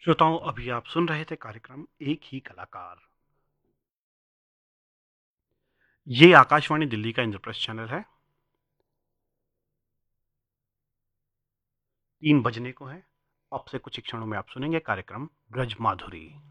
श्रोताओं, अभी आप सुन रहे थे कार्यक्रम एक ही कलाकार। ये आकाशवाणी दिल्ली का इंद्रप्रस्थ चैनल है। 3 बजने को है। अब से कुछ ही क्षणों में आप सुनेंगे कार्यक्रम ब्रज माधुरी।